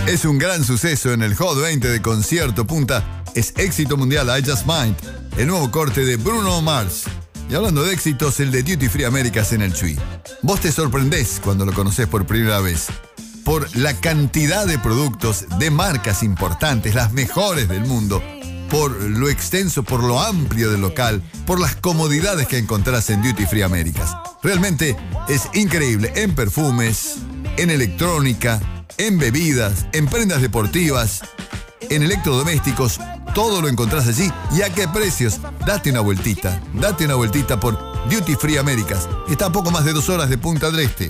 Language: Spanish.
Es un gran suceso en el Hot 20 de Concierto Punta. Es éxito mundial I Just Might, el nuevo corte de Bruno Mars. Y hablando de éxitos, el de Duty Free Américas en el Chuy. Vos te sorprendés cuando lo conocés por primera vez. Por la cantidad de productos, de marcas importantes, las mejores del mundo. Por lo extenso, por lo amplio del local, por las comodidades que encontrás en Duty Free Américas. Realmente es increíble en perfumes, en electrónica, en bebidas, en prendas deportivas, en electrodomésticos. Todo lo encontrás allí. ¿Y a qué precios? Date una vueltita por Duty Free Américas. Está a poco más de 2 horas de Punta del Este.